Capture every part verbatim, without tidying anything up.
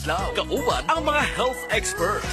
adlaw. Kauban ang mga health experts.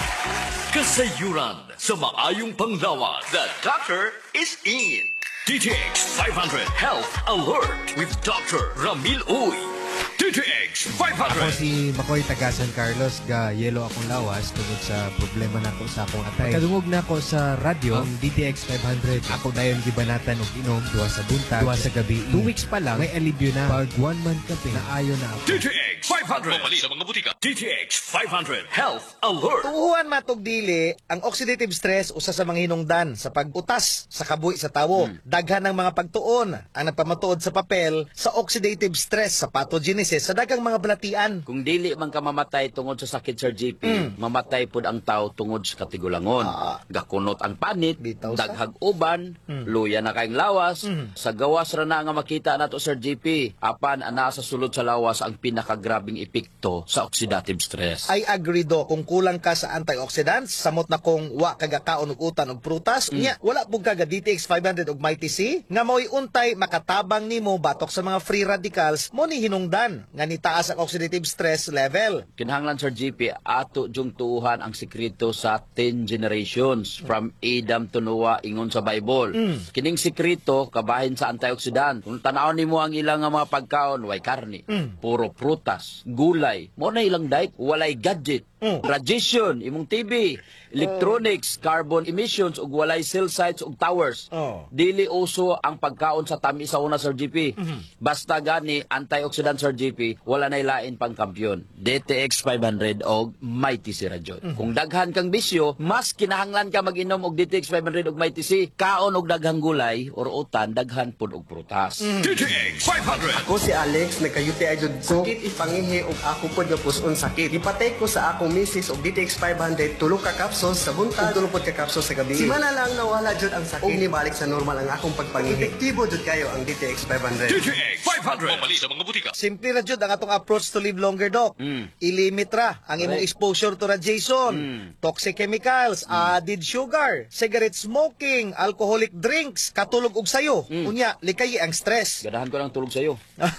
Kasayuran sa maayong panglawas. The doctor is in. D T X five hundred Health Alert with Doctor Ramil Uy. D T X five Ako hundred. si Makoy taga San Carlos, ga yelo akong lawas tungod sa problema nako sa akong atay. Kadungog na ako sa radyo, ang D T X five hundred. Ako dayon gibanatan og inom duha sa buntag, duha sa gabi. Two weeks pa lang may alibyo na. Pag one month kape na ayo na ako. D T X five hundred. Mapali sa mga butika. D T X five hundred Health Alert. Tuhuan matog dili, ang oxidative stress usa sa mga hinungdan sa pag-utas sa kabuhi sa tawo. Hmm. Daghan ng mga pagtuon ang nagpamatuod sa papel sa oxidative stress sa pathogenesis sa daghang mga balatian. Kung dili man ka mamatay tungod sa sakit, Sir G P, mamatay pud ang tao tungod sa katigulangon. Ah. Gakunot ang panit, Bitaw sa- daghag uban, luya na kaing lawas. Sa gawas ra na nga makita nato, Sir G P, apan ana sa sulod sa lawas ang pinakagrabing epekto sa oxidative stress. I agree do, kung kulang ka sa antioxidants, samot na kung wa kagakaon og utan og prutas, nya wala pug kaga D T X five hundred og Mighty C nga mo'y untay makatabang nimo batok sa mga free radicals mo ni hinungdan nga nitaas ang oxidative stress level. Kinahanglan, Sir G P, ato jung tuuhan ang sikreto sa ten generations from Adam to Noah ingon sa Bible. Kining sikreto kabahin sa antioxidant. Kung tanaw nimo ang ilang nga mga pagkaon, way karne, puro prutas, gulay, mo na ilang diet, walay gadget, radiation, imong T V, electronics, carbon emissions ug walay cell sites ug towers. Oh. Dili uso ang pagkaon sa tamis sa una, Sir G P. Basta gani antioxidant, Sir G P, wala nay lain pang kampiyon. D T X five hundred og Mighty C Rajon. Kung daghan kang bisyo, mas kinahanglan ka mag-inom og D T X five hundred og Mighty C. Kaon og daghang gulay or utan, daghan pud og prutas. D T X five hundred. Ako si Alex, nagka-U T I jud ko. Sakit ipangihi og ako pod nga puson sakit. Ipatay ko sa akong misis og D T X five hundred, tulo ka capsules sa buntag, tulo pod ka capsules sa gabi. Simana lang nawala jud ang sakit. Ug balik sa normal ang akong pagpangihi. Epektibo jud kayo ang D T X five hundred. D T X five hundred. Mapali sa mga butika. Simple ra jud ang atong approach to live longer, Doc. I-limit ra ang imong Correct. exposure to radiation, toxic chemicals, added sugar, cigarette smoking, alcoholic drinks, katulog og sayo. Unya, likayi ang stress. Ganahan ko lang tulog sa iyo.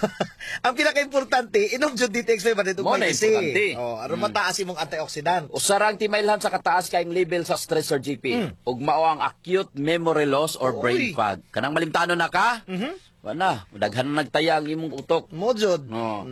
Ang pinaka-importante, inom jud D T X five hundred ug Mo na Mighty C. importante. Oh, aron mataas imong antioxidant. Usarang timailhan sa kataas kayong level sa stress, Sir G P. Ug mao ang acute memory loss or brain Uy. fog. Kanang malimtanon na ka? Wala, daghan na nagtaya ang imong utok. Mo jud. No.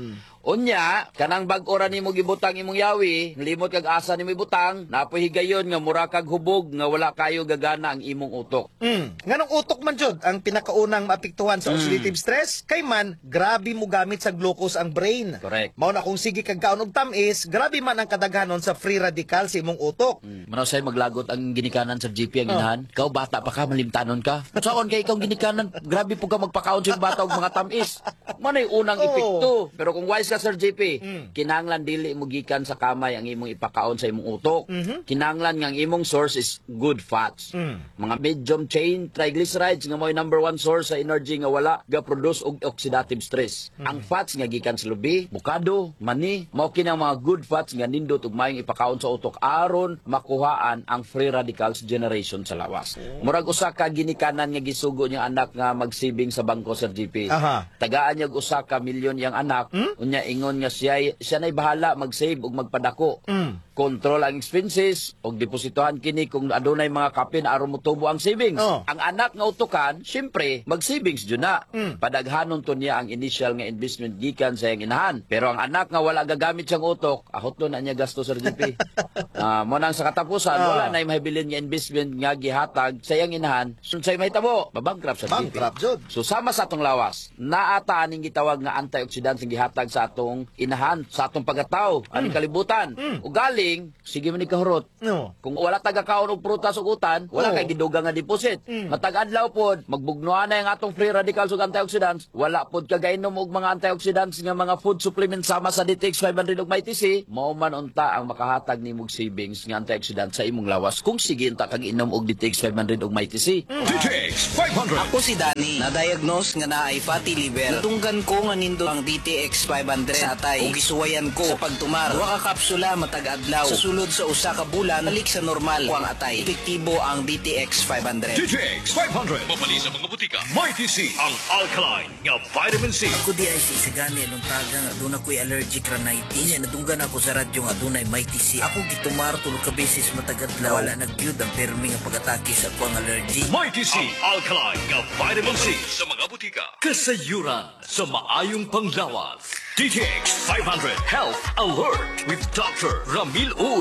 Unya, kanang bag-ora nimo gibutang imong yawi, limot kag asa nimo ibutang, napoy higayon nga mura kag hubog nga wala kayo gagana ang imong utok. Mm. Nganong utok man jud ang pinakaunang maapektuhan sa oxidative stress, kay man grabe mo gamit sa glucose ang brain. Correct. Mao na kung sige kag kaon og tamis, grabe man ang kadaghanon sa free radical sa imong utok. Manaw say maglagot ang ginikanan sa G P ang inahan. Kau bata pa ka, malimtanon ka. Saon kay ikaw ginikanan, grabe po ka magpakaon sa bata og mga tamis. Manay unang Oo. epekto. Pero kung wise ka, Sir G P, kinahanglan dili mo gikan sa kamay ang imong ipakaon sa imong utok. Kinahanglan nga ang imong source is good fats. Mga medium chain triglycerides nga mo'y number one source sa energy nga wala ga-produce og oxidative stress. Ang fats nga gikan sa lubi, bukado, mani, mao kini ang mga good fats nga nindot ug maayong ipakaon sa utok aron makuhaan ang free radicals generation sa lawas. Murag usa ka ginikanan nga gisugo niya anak nga magsibing sa bangko, Sir G P. Aha. Tagaan niya og usa ka milyon yang anak, unya ingon nga siya siya nay bahala mag-save ug magpadako. Control ang expenses og depositohan kini kung adunay mga kapin aron motubo ang savings. Oh. Ang anak nga utukan, syempre, mag-savings jud na. Padaghanon to niya ang initial nga investment gikan sa iyang inahan. Pero ang anak nga wala gagamit siyang utok, ahot na niya gasto, Sir G P. Ah, mo nang sa katapusan, Ah. wala na mahibilin nga investment nga gihatag sa iyang inahan. Sun say mahitabo, babankrupt sa G P. Bankrupt jud. So sama sa atong lawas, naata aning gitawag nga antioxidants nga gihatag sa atong inahan, sa atong pagkatao, aning kalibutan. Ugaling, sige man ni kahurot. No. Kung wala taga-kaon og prutas ug utan, wala Oo. kay gidugang nga deposit. Matag-adlaw pod, magbugnuan na yung atong free radicals ug antioxidants, wala pod kagainom og mga antioxidants nga mga food supplements sama sa D T X five hundred ug Mighty C, mao man unta ang makahatag nimo og savings nga antioxidants sa imong lawas kung sige unta kag inom og D T X five hundred ug Mighty C. D T X five hundred. Ako si Danny, na-diagnose nga na ay fatty liver. Natunggan ko nga nindo ang D T X five hundred hundred sa atay ug gisuwayan ko sa pagtumar. Duha ka kapsula matag adlaw. Sa sulod sa usa ka bulan balik sa normal ko ang atay. Epektibo ang D T X five hundred. D T X five hundred. Mabali sa mga butika. Mighty C ang alkaline nga vitamin C. Ako di ay si gani anong taga nga doon ako'y allergic rhinitis. Inya nadunggan ako sa radyo nga doon ay mighty C. Ako gitumar tulog ka beses matag adlaw. Wala nag-build ang permi nga pag-atake sa akong allergy. Mighty C ang alkaline nga vitamin C sa mga butika. Kasayuran sa maayong panglawas. D T X five hundred Health Alert with Doctor Ramil Uy.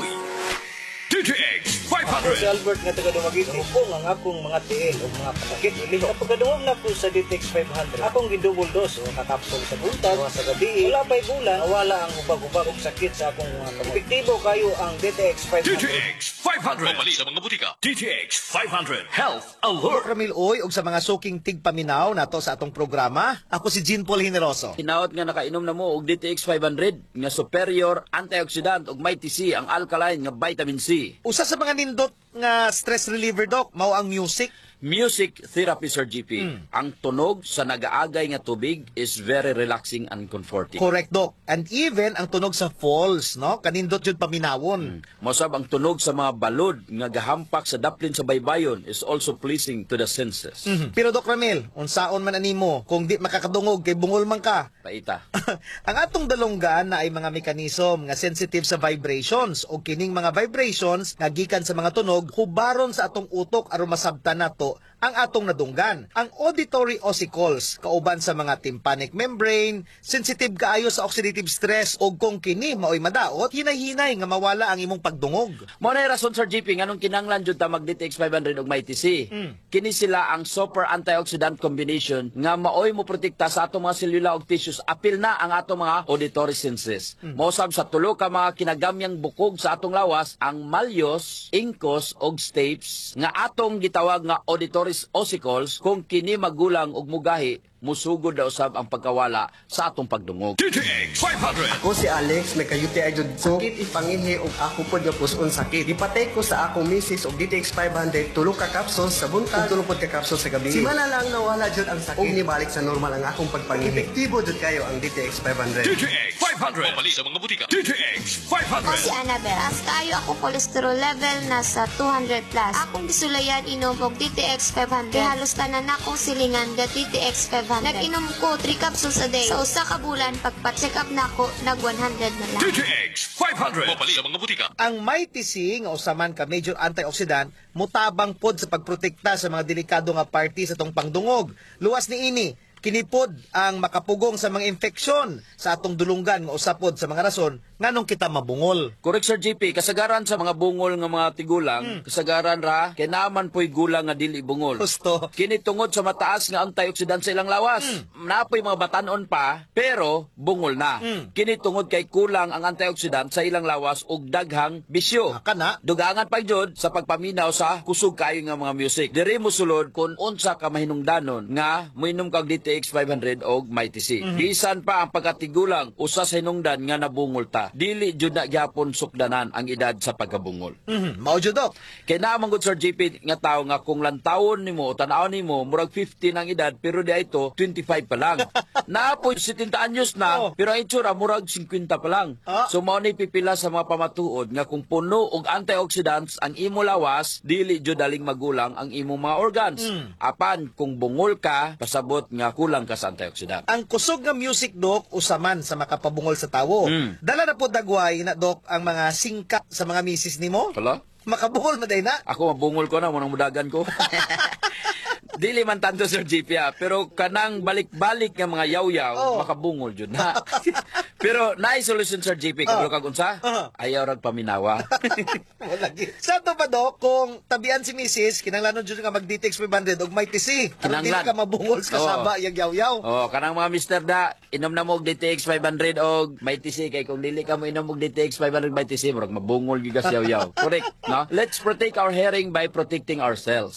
D T X five hundred. Si Albert nga taga Dumaguete. Hukong ang akong mga tiil o mga pasakit ilih. Kapag kadungog na po sa D T X five hundred, akong gidouble dose o kakapsol sa buntag, sa gabi. Wala pa'y bulan, wala ang ubag-ubag o sakit sa akong mga kamay. Epektibo kayo ang D T X five hundred. D T X five hundred. Mabali sa mga butika. D T X five hundred Health Alert. Ramil Uy, ug sa mga suking tigpaminaw nato sa atong programa, ako si Jean Paul Generoso. Hinaot nga nakainom na mo og D T X five hundred nga superior antioxidant ug mighty C ang alkaline nga vitamin C. Usa sa mga nindot nga stress reliever, Doc, mao ang music. Music therapy, Sir G P. Mm. Ang tunog sa nagaagay nga tubig is very relaxing and comforting. Correct, Doc. And even ang tunog sa falls, no? Kanindot yun paminawon. Mosab ang tunog sa mga balod nga gahampak sa daplin sa baybayon is also pleasing to the senses. Mhm. Pero Doc Ramil, unsaon man animo kung di makakadungog kay bungol man ka. Paita. Ang atong dalonggan na ay mga mekanism nga sensitive sa vibrations o kining mga vibrations nga gikan sa mga tunog hubaron sa atong utok aron masabtan nato ang atong nadunggan. Ang auditory ossicles kauban sa mga tympanic membrane, sensitive kaayo sa oxidative stress o kung kini maoy madaot, hinay-hinay nga mawala ang imong pagdungog. Mao na rason, Sir G P, nganong kinanglan jud ta mag D T X five hundred ug mighty C. Kini sila ang super antioxidant combination nga maoy mo protekta sa atong mga selula ug tissues apil na ang atong mga auditory senses. Mosab sa tulo ka mga kinagamyang bukog sa atong lawas ang malleus, incus ug stapes nga atong gitawag nga auditory ossicles kung kini magulang ug mugahi musugod daw usab ang pagkawala sa atong pagdungog. D T X five hundred. Ako si Alex, may kayuti ay jud ko. Sakit ipanginhi og ako pod nga puson sakit. Ipatay ko sa akong misis og D T X five hundred tulo ka capsules sa buntag, tulo pod ka capsules sa gabi. Simana lang nawala jud ang sakit. Og nibalik sa normal ang akong pagpanginhi. Epektibo jud kayo ang D T X five hundred. D T X five hundred. Mabali sa mga butika. D T X five Ako hundred. si Annabel. As kayo ako cholesterol level nasa two hundred plus. Akong gisulayan inom og D T X five hundred. Kaya halos tanan akong silingan ga D T X five hundred. Nag-inom ko three capsules a day. Sa usa ka bulan pagpa-check up nako nag one hundred na lang. D T X five hundred. Mabali sa mga butika. Ang mighty C nga usaman ka major antioxidant mutabang pod sa pagprotekta sa mga delikado nga party sa tong pangdungog. Luwas ni ini kinipod ang makapugong sa mga infeksyon sa atong dulunggan nga usapod sa mga rason nganong kita mabungol. Correct, Sir G P. Kasagaran sa mga bungol nga mga tigulang, kasagaran ra kay naman po'y gulang nga dili bungol. Gusto. Kini tungod sa mataas nga antioxidant sa ilang lawas. Napoy mga batanon pa, pero bungol na. Kini tungod kay kulang ang antioxidant sa ilang lawas ug daghang bisyo. Aka na. Dugangan pa jud sa pagpaminaw sa kusog kayo nga mga music. Diri mo sulod kung unsa ka mahinungdanon nga moinom kag D T X five hundred og mighty C. Bisan pa ang pagkatigulang usa sa hinungdan nga nabungol ta. Dili jud na gyapon sukdanan ang edad sa pagkabungol. Mhm. Mao jud, Doc. Kay naman gud, Sir G P, nga tao nga kung lantawon nimo o tan-awon nimo murag fifty ang edad pero di ito twenty-five pa lang. Naapoy seventy anyos na Oh. pero ang itsura murag fifty pa lang. Ah. So mao ni pipila sa mga pamatuod nga kung puno og antioxidants ang imo lawas, dili jud daling magulang ang imong mga organs. Apan kung bungol ka, pasabot nga kulang ka sa antioxidant. Ang kusog nga music, Doc, usaman sa makapabungol sa tawo. Mm. Dala na po dagway na, Doc, ang mga singka sa mga misis nimo. Hala? Makabungol na day na. Ako mabungol ko na, munang mudagan ko. Dili man tanto, Sir G P, ah, pero kanang balik-balik nga mga yaw-yaw, Oh. makabungol jud na. Pero naay solution, Sir G P, kabalo kag unsa? Oh. Ayaw rag paminawa. Wala gi. Sa to ba, Doc, kung tabian si misis, kinanglanon jud nga mag D T X five hundred og mighty C. Aron dili Kinanglan. ka mabungol sa kasaba, Oo. yung yaw-yaw. Oh, kanang mga mister da, inom na mo og D T X five hundred og mighty C kay kung dili ka mo inom og D T X five hundred mighty C, murag mabungol gyud ka sa yaw-yaw. Correct, no? Let's protect our hearing by protecting ourselves.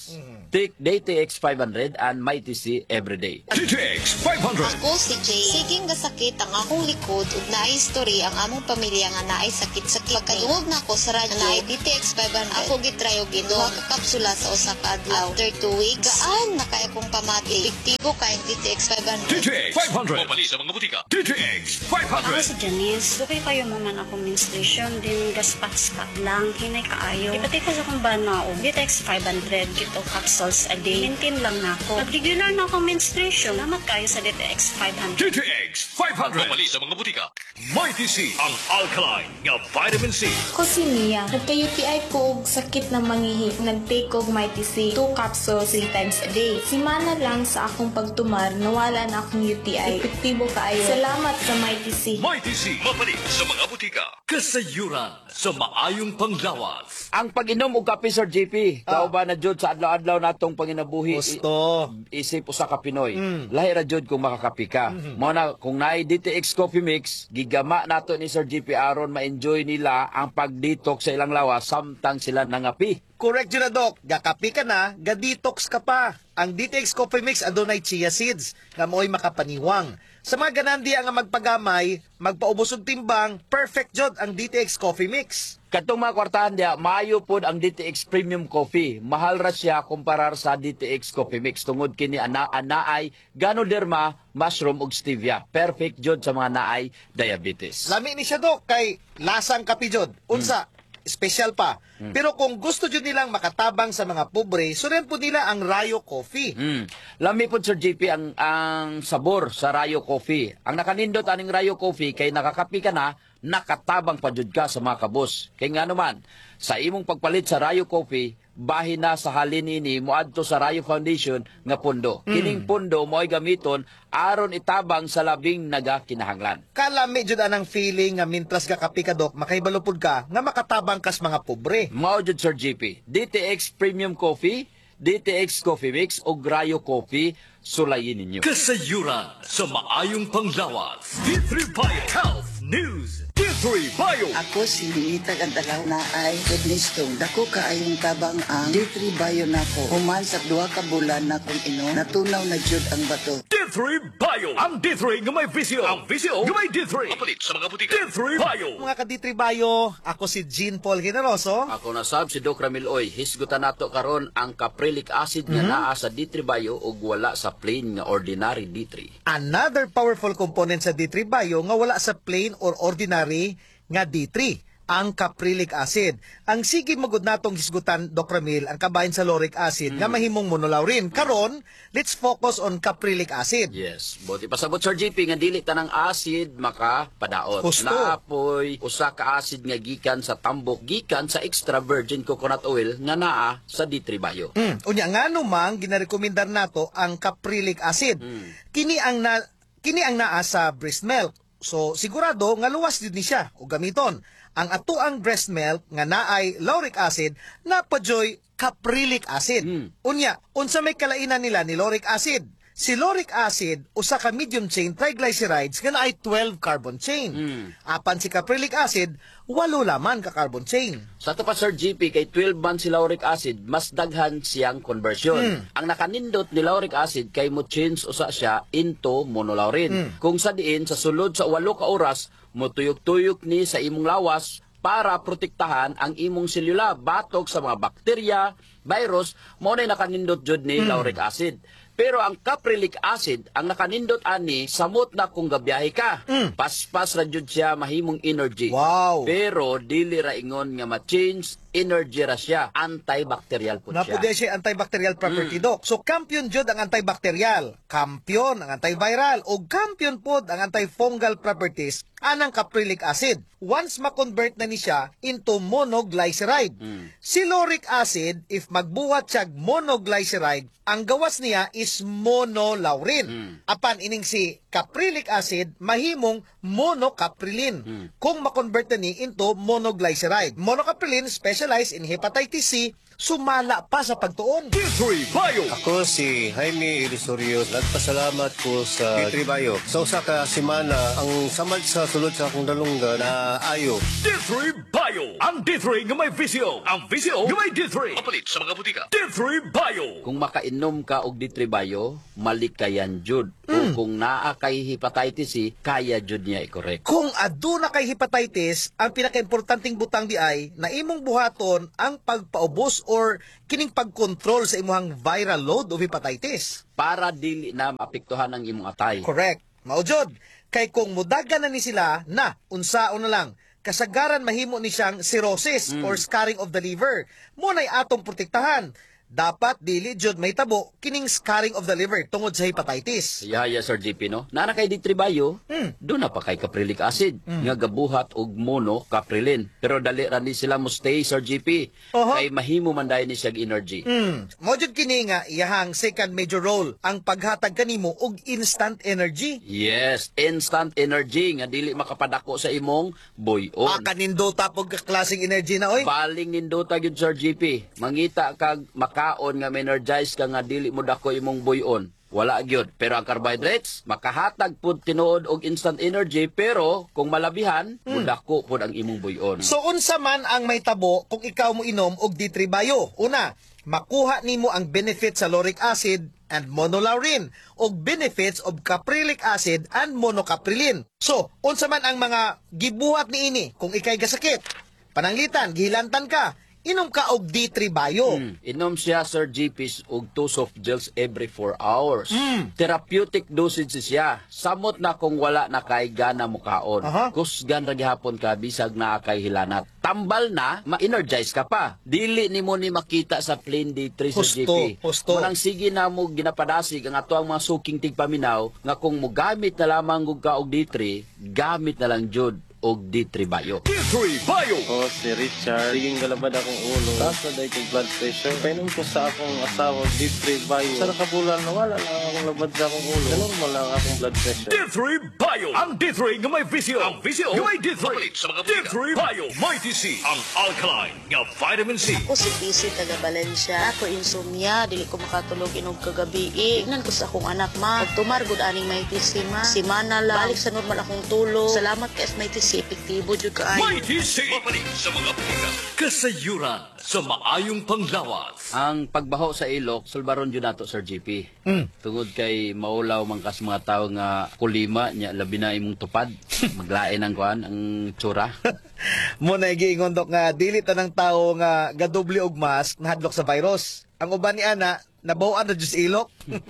Take D T X five hundred and Mighty C everyday. D T X five hundred. Ako si Jay. Siging gasakit ang akong likod ug naay history ang among pamilya nga naay sakit-sakit. Pagkaduog na ko sa radyo naay D T X five hundred. Ako gitry og inom ka kapsula sa usa ka adlaw. After two weeks, gaan na kay akong pamati. Epektibo kay ang D T X five hundred. D T X five hundred. Mabali sa mga butika. D T X five Ako hundred. si Janice, dukay kayo mo man akong menstruation, din gaspat-spat lang, hinay kaayo. Ipati ka sa kong banao, D T X five hundred, kito capsules a day. Maintain lang na ako. Pag-regular na akong menstruation, namat kayo sa D T X five hundred. D T X five hundred. Mabali sa mga butika. Mighty C, ang alkaline nga vitamin C. Ako si Mia. Nagka-U T I ko og sakit na mangihi. Nag-take og Mighty C. Two capsules three times a day. Simana lang sa akong pagtumar, nawala na akong U T I. Epektibo kaayo. Salamat sa Mighty C. Mighty C, mabali sa mga butika. Kasayuran sa maayong panglawas. Ang pag-inom og kape, Sir J P, Ah. tao ba na jud sa adlaw-adlaw natong panginabuhi? Gusto. I- isip usa ka Pinoy. Mm. Lahi ra jud kung makakapi ka. Mm-hmm. Mao na kung naay D T X Coffee Mix, gigama nato ni Sir J P aron ma-enjoy nila ang pag-detox sa ilang lawas samtang sila nangapi. Correct yun na, Doc. Gakapi ka na, ga-detox ka pa. Ang D T X Coffee Mix adunay chia seeds nga mo'y makapaniwang. Sa mga ganandi nga magpagamay, magpaubos og timbang, perfect jud ang D T X Coffee Mix. Katong mga kwartahan diya, maayo pod ang D T X Premium Coffee. Mahal ra siya kumparar sa D T X Coffee Mix tungod kini ana anaay Ganoderma, mushroom ug stevia. Perfect jud sa mga naay diabetes. Lami ni siya, Doc, kay lasang kapi jud. Unsa? Special pa. Pero kung gusto jud nilang makatabang sa mga pobre, suren po nila ang Rayo Coffee. Mm. Lami po Sir J P ang ang sabor sa Rayo Coffee. Ang nakanindot aning Rayo Coffee kay nakakapi ka na, nakatabang pa jud ka sa mga kabos. Kay nga naman, sa imong pagpalit sa Rayo Coffee, bahin na sa halin ini moadto sa Rayo Foundation nga pondo. Kining pondo mo'y gamiton aron itabang sa labing nagakinahanglan. Kalami jud anang feeling nga mintras gakapi ka, Doc, makaibalupod ka nga makatabang kas mga pobre. Mao jud Sir J P, D T X Premium Coffee, D T X Coffee Mix o Rayo Coffee, sulayin ninyo. Kasayuran sa maayong panglawas. D three Bio Health News. D three Bio. Ako si Limitag ang dalaw na ay Kidnistone. Dako ka ayong tabang ang D three Bio nako. Human sa duha ka bulan na kung ino, natunaw na jud ang bato. D three Bio. Ang D three nga may visyo. Ang visyo nga may D three. Kapalit sa mga butika. D three Bio. Mga ka-D three Bio, ako si Jean Paul Generoso. Ako na sab si Doc Ramil Oy, hisgutan nato karon ang caprilic acid nga naa sa D three Bio ug wala sa plain nga ordinary D three. Another powerful component sa D three Bio nga wala sa plain or ordinary nga D three, ang caprylic acid. Ang sige magud natong hisgutan, Doc Ramil, ang kabahin sa lauric acid nga mahimong monolaurin. Karon, let's focus on caprylic acid. Yes, buti pasabot Sir J P nga dili tanang acid makapadaot. Husto. Naapoy usa ka acid nga gikan sa tambok, gikan sa extra virgin coconut oil nga naa sa D three Bio. Mm. Unya nga numang ginarekomendar nato ang caprylic acid. Kini ang na kini ang naa sa breast milk. So sigurado nga luwas jud ni siya o gamiton. Ang atuang breast milk nga naay lauric acid napajoy caprylic acid. Mm. Unya, unsa may kalainan nila ni lauric acid? Si lauric acid usa ka medium chain triglycerides nga naay twelve carbon chain. Mm. Apan si caprylic acid walo laman ka carbon chain. Sa to pa Sir J P kay twelve man si lauric acid, mas daghan siyang conversion. Ang nakanindot ni lauric acid kay mo change usa siya into monolaurin. Kung sa diin sa sulod sa walo ka oras motuyok-tuyok ni sa imong lawas para protektahan ang imong selula batok sa mga bakterya, virus, mo na nakanindot jud ni lauric acid. Pero ang caprylic acid, ang nakanindot ani, samot na kung gabiyahe ka. Paspas ra jud siya mahimong energy. Wow. Pero dili ra ingon nga ma-change energy ra siya. Antibacterial po siya. Napudya siya antibacterial property, Doc. So, kampiyon jud ang antibacterial, kampiyon ang antiviral, o kampiyon pod ang antifungal properties anang caprylic acid. Once ma-convert na ni siya into monoglyceride. Si lauric acid, if magbuhat siya monoglyceride, ang gawas niya is monolaurin. Apan ining si caprylic acid, mahimong monocaprilin. Kung ma-convert na ni into monoglyceride. Monocaprilin specialized in hepatitis C, sumala pa sa pagtuon. D three Bio. Ako si Jaime Irisorio. Nagpasalamat ko sa D three Bio. Sa usa ka semana, ang samad sa sulod sa akong dalungga na ayo. D three Bio. Bio. Ang D three nga may visyo. Ang visyo nga may D three. Mapalit sa mga butika. D three Bio. Kung makainom ka og D three Bio, malikayan jud. O kung naa kay hepatitis C, kaya jud niya i-correct. Kung aduna kay hepatitis, ang pinakaimportanteng butang di ay na imong buhaton ang pagpaubos or kining pagkontrol sa imong viral load of hepatitis. Para dili na maapektuhan ang imong atay. Correct. Maujod. Kay kung mudagan na ni sila na unsaon na lang kasagaran mahimo ni siyang cirrhosis Mm. or scarring of the liver. Munay atong protektahan. Dapat dili jud may tabo kining scarring of the liver tungod sa hepatitis. Yaya, Sir G P, no? Nana kay D three Bio, Hmm. doon na pa kay caprylic acid, nga gabuhat og monocaprilin. Pero dali ra ni sila mo stay, Sir G P. Oho. Kay mahimo man dayon ni siya energy. Hmm. Mo jud kini nga iyahang second major role ang paghatag kanimo og instant energy. Yes, instant energy nga dili makapadako sa imong buyon. Ah, kanindota pag klaseng energy na oy. Baling nindota gyud, Sir G P. Mangita kag makaon nga energize ka nga dili mo dako imong buyon. Wala gyud. Pero ang carbohydrates makahatag pud tinuod og instant energy, pero kung malabihan, mudako pud ang imong buyon. So unsa man ang may tabo kung ikaw mo inom og D three Bio? Una, makuha nimo ang benefits sa lauric acid and monolaurin og benefits of caprylic acid and monocaprilin. So, unsa man ang mga gibuhat niini kung ikay gasakit? Pananglitan, gihilantan ka, inom ka og D three Bio. Mm. Inom siya, Sir G P, og two soft gels every four hours. Mm. Therapeutic dosage siya. Samot na kung wala na kay gana mo kaon. Aha. Kusgan ra gihapon ka bisag na kay hilanat. Tambal na, ma-energize ka pa. Dili nimo ni makita sa plain D three, Sir G P. Husto, husto. Manang sige na mo ginapadasig ang ato ang mga suking tigpaminaw nga kung mo gamit na lamang gug ka og D three, gamit na lang jud og D three Bio. D three Bio. Ako si Richard. Siging galabad akong ulo. Taas na dahil kong blood pressure. Painom ko sa akong asawa, D three Bio. Sa nakabulan na wala lang akong labad sa akong ulo. Normal lang akong blood pressure. D three Bio. Ang D three nga may visyo. Ang visyo nga may D three. Mapalit sa mga butika. D three Bio. Mighty C. Ang alkaline nga vitamin C. Ako si P C taga Valencia. Ako insomnia, dili ko makatulog inog kagabi. Ignan ko sa akong anak ma. Pag tumargod aning may P C ma. Simana lang. Balik sa normal akong tulog. Salamat kay may P C. Epektibo jud kaayo. Mighty C. Mapalit sa mga butika. Kasayuran sa maayong panglawas. Ang pagbaho sa ilok, sulbaron yun nato, Sir G P. Mm. Tungod kay maulaw man kas mga tao nga kulima, nya labi na imong tupad. Maglain ang kuan, ang tsura. Muna giingon dok nga dili tanang tawo nga gadoble og mask nahadlok sa virus. Ang uban ni ana nabawaan na jud sa ilok.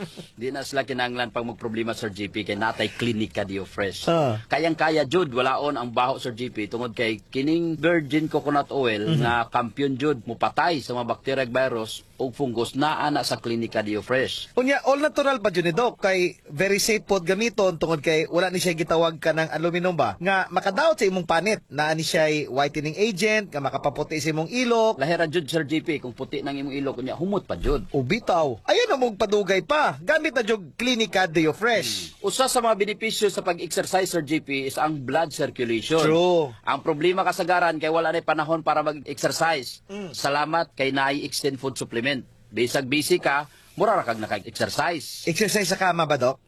Di na sila kinanglan pag magproblema, Sir G P, kay natay klinika diyo fresh. Ah. Kayang-kaya jud, walaon ang baho, Sir G P, tungod kay kining virgin coconut oil nga kampiyon jud mupatay sa mga bacteria ug virus ug fungus naa na sa klinika diyo fresh. Unya all natural pa jud ni dok kay very safe pod gamiton tungod kay wala ni siya gitawag ka ng aluminum ba nga makadaot sa imong panit naa ni siya whitening agent nga makapaputi sa imong ilok. Lahira jud, Sir G P, kung puti nang imong ilok kunya humot pa jud. O bitaw, ayun na mong padugay pa. Gamit na jud klinika Deo Fresh. Usa sa mga benepisyo sa pag-exercise, Sir G P, is ang blood circulation. True. Ang problema kasagaran kay wala na panahon para mag-exercise. Mm. Salamat kay naay extend food supplement. Bisag busy ka, mura ra kag naka-exercise. Exercise sa kama ba, Dok?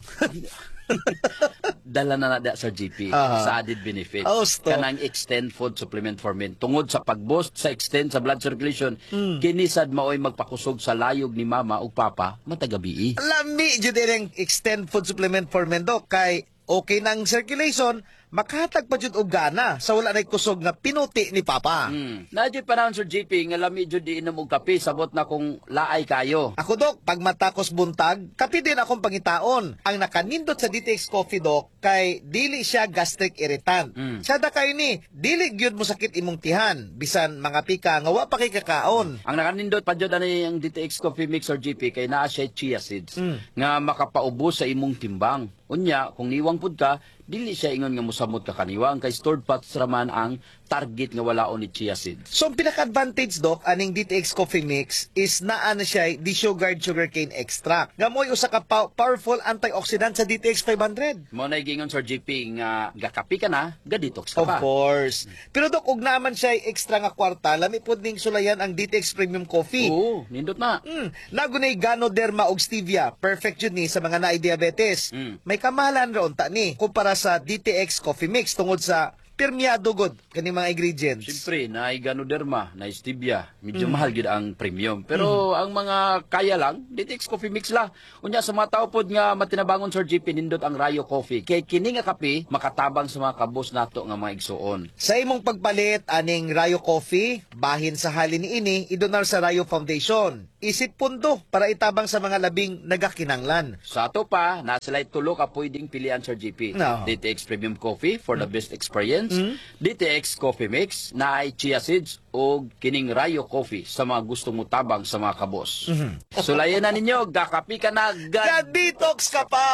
Dala na na da, Sir G P, Ah. sa added benefits. Oh, stop. Kanang extend food supplement for men. Tungod sa pag-boost sa extend sa blood circulation, Mm. kinisad maoy magpakusog sa layog ni mama ug papa matagabi. Lami jud ang extend food supplement for men, Dok. Kay okay nang circulation, makahatag pa jud og gana sa wala nay kusog nga pinuti ni Papa. Hmm. Nadyo pa naman, Sir G P, nga lami jud di inom og kape, sabot na kung laay kayo. Ako, Dok, pag matakos buntag, kapi din akong pangitaon. Ang nakanindot sa D T X Coffee, Dok, kay dili siya gastric irritant. Mm. Sada kayo ni, dili gyud mo sakit imong tihan, bisan mga pika nga wa pa kay kakaon. Ang nakanindot pa jud ani ang D T X Coffee Mix, Sir G P, kay naa siya chia seeds Mm. nga makapaubos sa imong timbang. Unya, kung niwang pud ka, dili siya ingon nga musamot ka kaniwang kay stored fats raman ang target nga walaon ni chia seeds. So, ang pinaka-advantage, Dok, aning D T X Coffee Mix is naa na siya desugared sugarcane extract. Nga mo'y usa ka pa- powerful antioxidant sa D T X five hundred. Mo na gingon, Sir G P, nga gakapi ka na, ga-detox ka Of pa. course. Pero, Dok, ug naman siya extra nga kwarta, lami pod ning sulayan ang D T X Premium Coffee. Oo, nindot na. Mm, nagunay Ganoderma ug Stevia. Perfect yun ni sa mga naay diabetes. Mm. May kamahalan ron ta ni kumpara sa D T X Coffee Mix tungod sa pirmiyado god kani mga ingredients. Siyempre, na Ganoderma, na Stevia, medyo mahal gid ang premium. Pero ang mga kaya lang, D T X Coffee Mix la. Unya sa mga tao pod nga matinabangon Sir G P nindot ang Rayo Coffee. Kay kini nga kape makatabang sa mga kabos nato nga mga igsuon. Sa imong pagpalit aning Rayo Coffee, bahin sa halin ini idonar sa Rayo Foundation. Isip pundo para itabang sa mga labing nagakinanglan. Sa ato pa, na sila tulo ka pwedeng pilian Sir G P. No. D T X Premium Coffee for the best experience. D T X Coffee Mix na ay chia seeds o kining Rayo Coffee sa mga gustong mutabang sa mga kabos. Sulayan na ninyo, gakapi ka na, gad... Detox ka pa!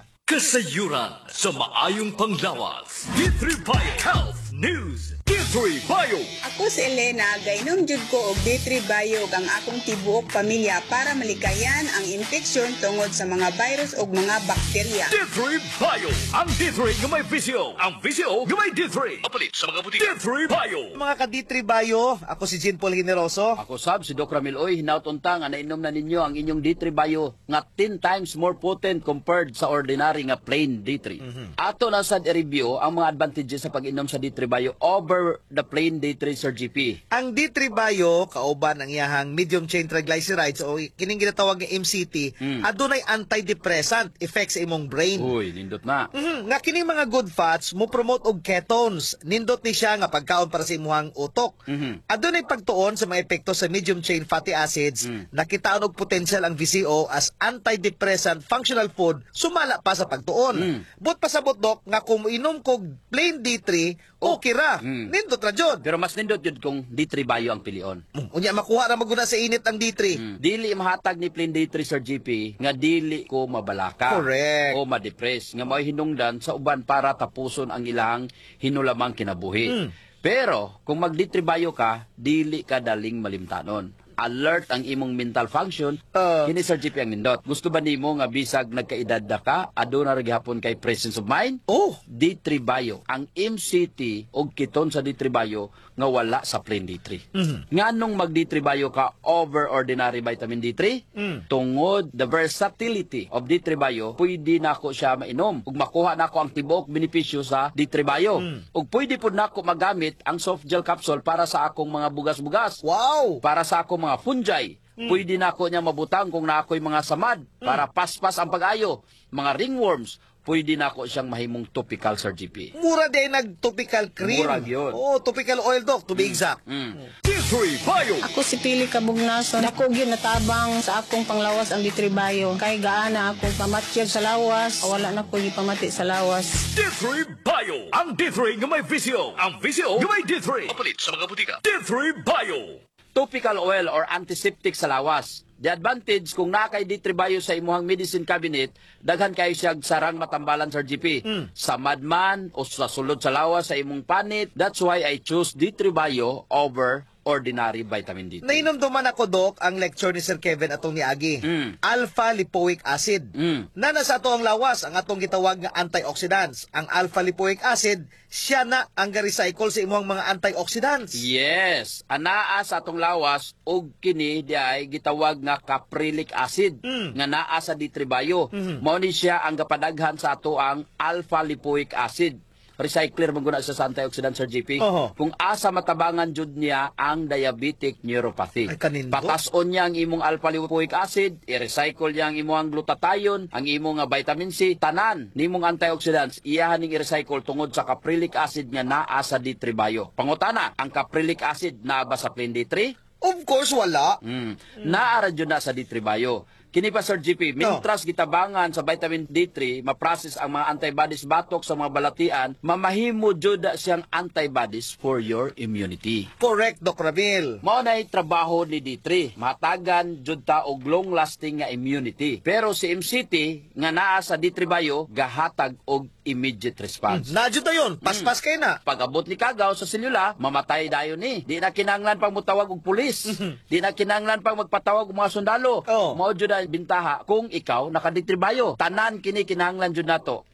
Kasayuran sa maayong panglawas. D three Bio Health News. D three Bio. Ako si Elena, gainom jud ko og D three Bio ang akong tibuok pamilya para malikayan ang infeksyon tungod sa mga virus ug mga bakterya. D three Bio. Ang D three nga may visio. Ang visio nga may D three. Papalit sa mga butika. D three Bio. Mga ka D three Bio, ako si Jean Paul Generoso. Ako sab, si Doc Ramil Oy, hinaut unta nga nainom na ninyo ang inyong D three Bio nga ten times more potent compared sa ordinary nga plain D three. Ato na sad i-review ang mga advantages sa pag-inom sa D three Bio over the plain D three, Sir G P. Ang D three Bio, kauban ang iyahang medium chain triglycerides o kining ginatawag nga M C T, adunay antidepressant effect sa imong brain. Uy, nindot na. Mhm, nga kining mga good fats mo promote og ketones. Nindot ni siya nga pagkaon para sa imong utok. Adunay pagtuon sa mga epekto sa medium chain fatty acids. Nakitaon og potential ang V C O as antidepressant functional food sumala pa sa pagtuon. But pasabot dok nga kung inom kog plain D three, okay ra. Nindot ra jud. Pero mas nindot yun kung D three Bio ang pilion. Unya makuha ra maguna sa init ang D three. Dili mahatag ni plain D three, Sir G P, nga dili ko mabalaka. Correct. O ma-depress. Nga may hinungdan sa uban para tapuson ang ilang hinulamang kinabuhi. Pero, kung mag-D three Bio ka, dili ka daling malimtanon. Alert ang imong mental function, kini Sir G P ang nindot. Gusto ba nimo nga bisag nagkaedad na ka, aduna ra gihapon kay presence of mind? Oh, D three Bio. Ang M C T og keton sa D three Bio nga wala sa plain D three. Nganong mag D three Bio ka over ordinary vitamin D three? Tungod the versatility of D three Bio, pwede nako siya mainom ug makuha nako ang tibuok benepisyo sa D three Bio. Ug pwede pud nako magamit ang soft gel capsule para sa akong mga bugas-bugas. Wow! Para sa akong mga fungi. Pwede nako niya mabutang kung naako'y mga samad para paspas ang pag-ayo. Mga ringworms, pwede na ako siyang mahimong topical, Sir G P. Mura din nag-topical cream. Murag yun. Oh, topical oil doc, to be exact. D three Bio. Ako si Pili Kabugnason. Ako gyud natabang sa akong panglawas ang D three Bio. Kay gaana akong pamatyag sa lawas. Wala na ko gipamati sa lawas. D three Bio. Ang D three nga may visio. Ang visio nga may D three. Papalit sa mga butika. D three Bio. Topical oil or antiseptic sa lawas. The advantage kung nakay D three Bio sa imuhang medicine cabinet, daghan kayo siyag sarang matambalan, Sir G P. Sa madman o sa sulod sa lawas sa imong panit, that's why I choose D three Bio over ordinary vitamin D three. Nainomduman ako, Doc, ang lecture ni Sir Kevin atong niagi. Alpha-lipoic acid. Na nasa ato ang lawas, ang atong gitawag nga antioxidants. Ang alpha-lipoic acid, siya na ang ga-recycle sa imuhang mga antioxidants. Yes. Anaa sa atong lawas, og kini di ay gitawag nga caprylic acid nga naa sa D three Bio. Mao ni siya ang gapadaghan sa ato ang alpha-lipoic acid. Recycler maguna sa antioxidant, Sir G P. Oho. Kung asa matabangan jud niya ang diabetic neuropathy. Ay, kanindo. Patason niya ang imong alpha-lipoic acid, i-recycle niya ang imong glutathione, ang imong nga vitamin C, tanan nimong antioxidants, iyahan ning i-recycle tungod sa caprylic acid nga naa sa D three Bio. Pangutana, ang caprylic acid naa ba sa plain D three? Of course, wala. Mm. Naara jud na sa D three Bio. Kini pa, Sir G P, mintras gitabangan sa vitamin D three, ma-process ang mga antibodies batok sa mga balatian, mamahimo jud siyang antibodies for your immunity. Correct, Doc Ramil. Mao nay trabaho ni D three, matagan jud ta og long-lasting nga immunity. Pero si M C T nga naa sa D three Bio, gahatag og immediate response. Nadyo ta yun. Paspas kay na. Pag abot ni kagaw sa selula, mamatay dayon ni. Di na kinanglan pang mutawag og pulis. Di na kinanglan pang magpatawag og mga sundalo. Oh. Mao jud ang bintaha kung ikaw naka D three Bio. Tanan kini kinahanglan jud nato.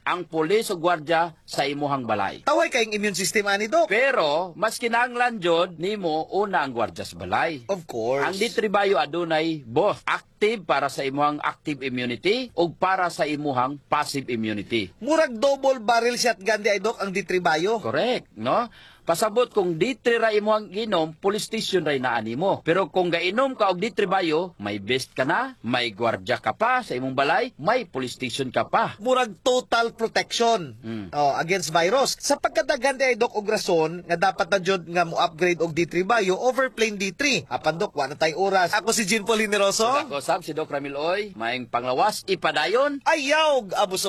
ang pulis o gwardya sa imuhang balay. Taway kayong immune system ani Dok. Pero mas kinahanglan jud nimo una ang gwardya sa balay. Of course. Ang D three Bio adunay both active para sa imuhang active immunity ug para sa imuhang passive immunity. Murag double barrel shotgun di ay Dok ang D three Bio. Correct, no? Pasabot kung D three ra imuhang ginom, police station ra inaani mo. Pero kung gainom ka og D three Bio, may vest ka na, may gwardya ka pa sa imong balay, may police station ka pa. Murag total protection Mm. oh, against virus. Sa pagkadaghan di ay Dok og rason nga dapat na jud nga mo upgrade og D three Bio over plain D three. Apan Dok, wa na tay oras. Ako si Jean Paul Generoso. Ako sab si Doc Ramil Oy, maayong panglawas ipadayon. Ayaw, abuso